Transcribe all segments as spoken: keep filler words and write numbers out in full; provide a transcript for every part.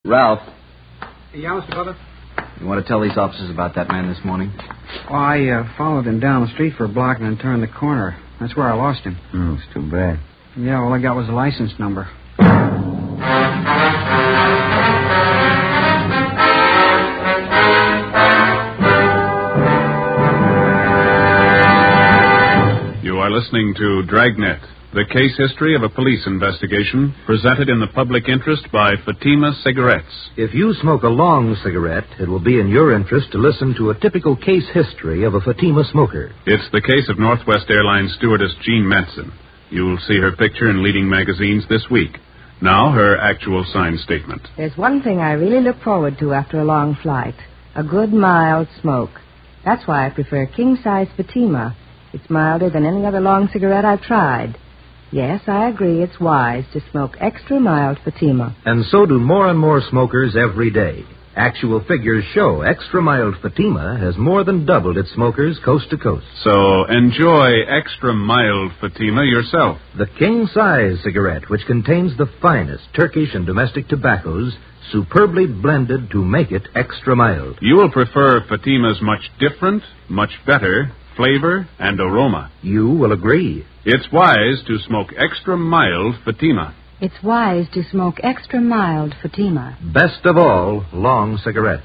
Ralph. Yeah, Mister Butler? You want to tell these officers about that man this morning? Well, I uh, followed him down the street for a block and then turned the corner. That's where I lost him. Oh, it's too bad. Yeah, all I got was the license number. You are listening to Dragnet, the case history of a police investigation presented in the public interest by Fatima Cigarettes. If you smoke a long cigarette, it will be in your interest to listen to a typical case history of a Fatima smoker. It's the case of Northwest Airlines stewardess Jean Metzen. You'll see her picture in leading magazines this week. Now, her actual signed statement. There's one thing I really look forward to after a long flight. A good, mild smoke. That's why I prefer king-size Fatima. It's milder than any other long cigarette I've tried. Yes, I agree it's wise to smoke extra mild Fatima. And so do more and more smokers every day. Actual figures show extra mild Fatima has more than doubled its smokers coast to coast. So enjoy extra mild Fatima yourself. The king-size cigarette, which contains the finest Turkish and domestic tobaccos, superbly blended to make it extra mild. You will prefer Fatima's much different, much better flavor and aroma. You will agree. It's wise to smoke extra mild Fatima. It's wise to smoke extra mild Fatima. Best of all, long cigarettes.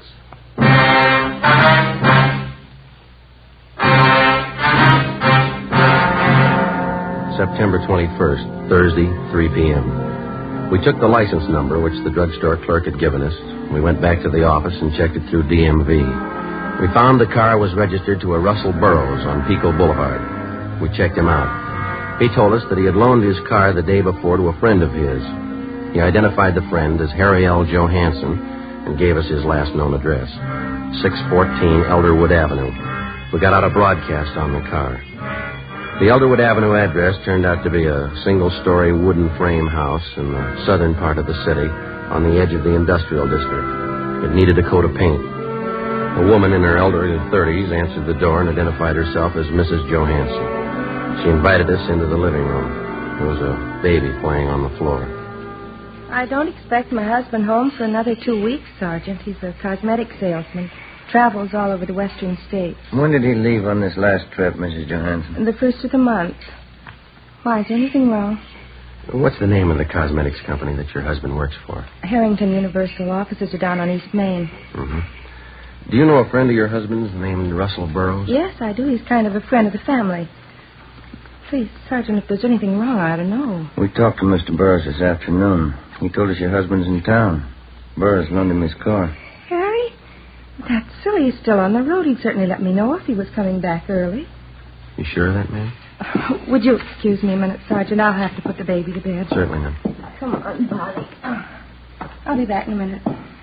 September twenty-first, Thursday, three p.m. We took the license number which the drugstore clerk had given us. We went back to the office and checked it through D M V. We found the car was registered to a Russell Burroughs on Pico Boulevard. We checked him out. He told us that he had loaned his car the day before to a friend of his. He identified the friend as Harry L. Johansson and gave us his last known address, six fourteen Elderwood Avenue. We got out a broadcast on the car. The Elderwood Avenue address turned out to be a single-story wooden frame house in the southern part of the city on the edge of the industrial district. It needed a coat of paint. A woman in her elderly thirties answered the door and identified herself as Missus Johansson. She invited us into the living room. There was a baby playing on the floor. I don't expect my husband home for another two weeks, Sergeant. He's a cosmetic salesman. Travels all over the western states. When did he leave on this last trip, Missus Johansson? The first of the month. Why, is anything wrong? What's the name of the cosmetics company that your husband works for? Harrington Universal. Offices are down on East Main. Mm-hmm. Do you know a friend of your husband's named Russell Burroughs? Yes, I do. He's kind of a friend of the family. Please, Sergeant, if there's anything wrong, I ought to know. We talked to Mister Burroughs this afternoon. He told us your husband's in town. Burroughs loaned him his car. Harry? That's silly. He's still on the road. He'd certainly let me know if he was coming back early. You sure of that, ma'am? Would you excuse me a minute, Sergeant? I'll have to put the baby to bed. Certainly, ma'am. Come on, Bobby. I'll be back in a minute.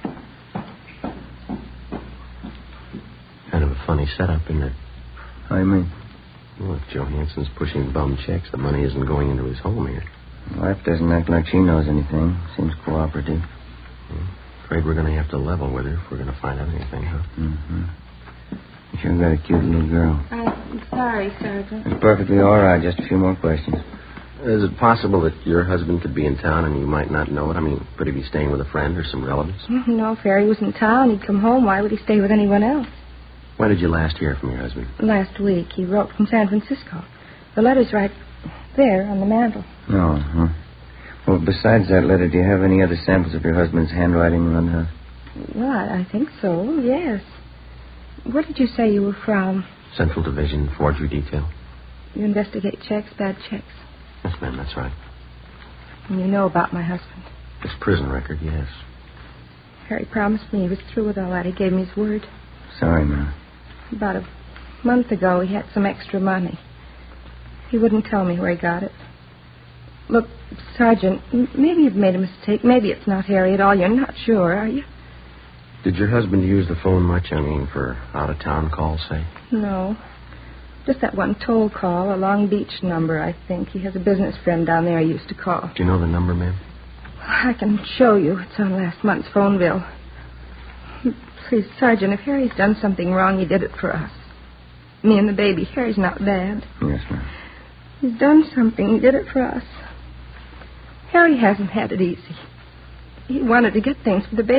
Kind of a funny setup, isn't it? How do you mean? Well, if Johansson's pushing bum checks, the money isn't going into his home here. Wife doesn't act like she knows anything. Seems cooperative. Hmm. Afraid we're going to have to level with her if we're going to find out anything, huh? Mm-hmm. You sure got a cute little girl. I'm sorry, Sergeant. It's perfectly all right. Just a few more questions. Is it possible that your husband could be in town and you might not know it? I mean, could he be staying with a friend or some relatives? No, if Harry was in town, he'd come home. Why would he stay with anyone else? When did you last hear from your husband? Last week. He wrote from San Francisco. The letter's right there on the mantel. Oh, huh. Well, besides that letter, do you have any other samples of your husband's handwriting around the house? Well, I I think so, yes. Where did you say you were from? Central Division, Forgery Detail. You investigate checks, bad checks. Yes, ma'am, that's right. And you know about my husband. His prison record, yes. Harry promised me he was through with all that. He gave me his word. Sorry, ma'am. About a month ago, he had some extra money. He wouldn't tell me where he got it. Look, Sergeant, m- maybe you've made a mistake. Maybe it's not Harry at all. You're not sure, are you? Did your husband use the phone much? I mean, for out-of-town calls, say? No. Just that one toll call, a Long Beach number, I think. He has a business friend down there he used to call. Do you know the number, ma'am? I can show you. It's on last month's phone bill. Please, Sergeant, if Harry's done something wrong, he did it for us. Me and the baby. Harry's not bad. Yes, ma'am. He's done something. He did it for us. Harry hasn't had it easy. He wanted to get things for the baby.